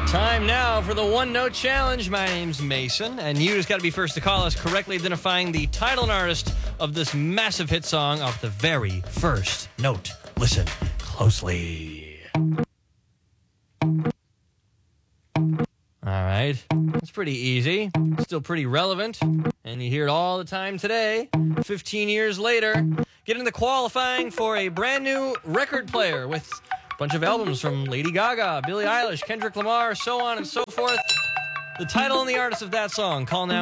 Time now for the One Note Challenge. My name's Mason, and you just got to be first to call us, correctly identifying the title and artist of this massive hit song off the very first note. Listen closely. All right. It's pretty easy. Still pretty relevant. And you hear it all the time today. 15 years later, get into qualifying for a brand new record player with a bunch of albums from Lady Gaga, Billie Eilish, Kendrick Lamar, so on and so forth. The title and the artist of that song. Call now.